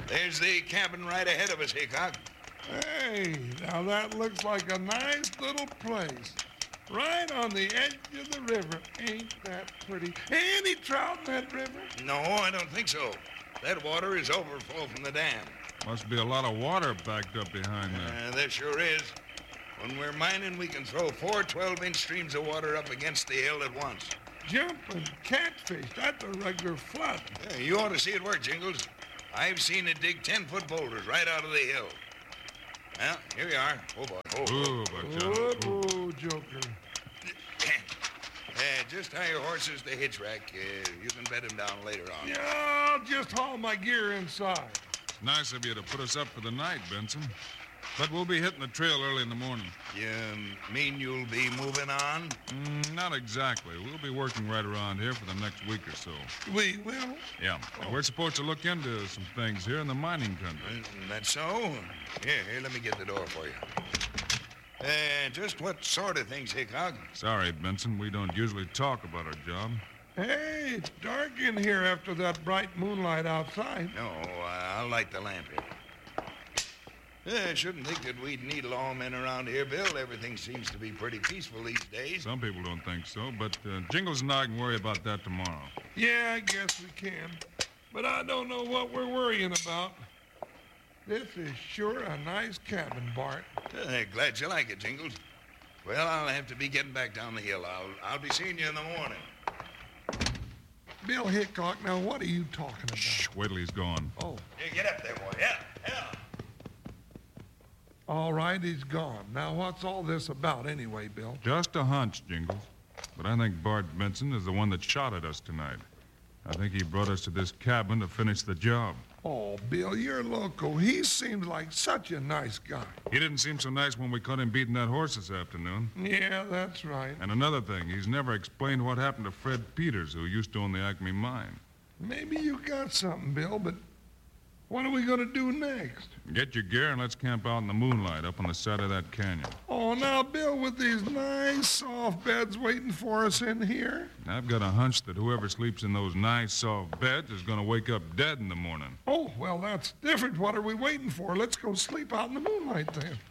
There's the cabin right ahead of us, Hickok. Hey, now that looks like a nice little place. Right on the edge of the river. Ain't that pretty? Any trout in that river? No, I don't think so. That water is overflow from the dam. Must be a lot of water backed up behind there. There sure is. When we're mining, we can throw 4 12-inch streams of water up against the hill at once. Jumping catfish. That's a regular flood. Yeah, you ought to see it work, Jingles. I've seen it dig 10-foot boulders right out of the hill. Well, here we are. Oh, boy. Ooh, but John. Oh, Joker. Just tie your horses to hitch rack. You can bed them down later on. Yeah, I'll just haul my gear inside. It's nice of you to put us up for the night, Benson. But we'll be hitting the trail early in the morning. You mean you'll be moving on? Not exactly. We'll be working right around here for the next week or so. We will? Yeah. Now, we're supposed to look into some things here in the mining country. That's so? Here, let me get the door for you. Just what sort of things, Hickok? Sorry, Benson. We don't usually talk about our job. Hey, it's dark in here after that bright moonlight outside. No, I'll light the lamp here. I shouldn't think that we'd need lawmen around here, Bill. Everything seems to be pretty peaceful these days. Some people don't think so, but Jingles and I can worry about that tomorrow. Yeah, I guess we can. But I don't know what we're worrying about. This is sure a nice cabin, Bart. Glad you like it, Jingles. Well, I'll have to be getting back down the hill. I'll be seeing you in the morning. Bill Hickok, now what are you talking about? Shh, wait till he's gone. Oh. Get up there, boy. Yeah. All right, he's gone. Now, what's all this about anyway, Bill? Just a hunch, Jingles. But I think Bart Benson is the one that shot at us tonight. I think he brought us to this cabin to finish the job. Oh, Bill, you're loco. He seems like such a nice guy. He didn't seem so nice when we caught him beating that horse this afternoon. Yeah, that's right. And another thing, he's never explained what happened to Fred Peters, who used to own the Acme mine. Maybe you got something, Bill, but what are we going to do next? Get your gear and let's camp out in the moonlight up on the side of that canyon. Oh, now, Bill, with these nice soft beds waiting for us in here? I've got a hunch that whoever sleeps in those nice soft beds is going to wake up dead in the morning. Oh, well, that's different. What are we waiting for? Let's go sleep out in the moonlight then.